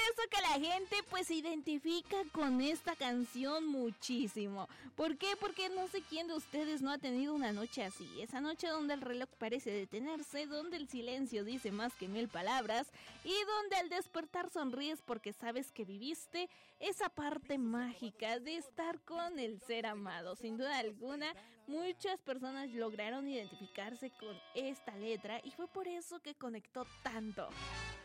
eso que la gente pues se identifica con esta canción muchísimo. ¿Por qué? Porque no sé quién de ustedes no ha tenido una noche así. Esa noche donde el reloj parece detenerse, donde el silencio dice más que 1000 palabras y donde al despertar sonríes porque sabes que viviste esa parte mágica de estar con el ser amado. Sin duda alguna, muchas personas lograron identificarse con esta letra y fue por eso que conectó tanto.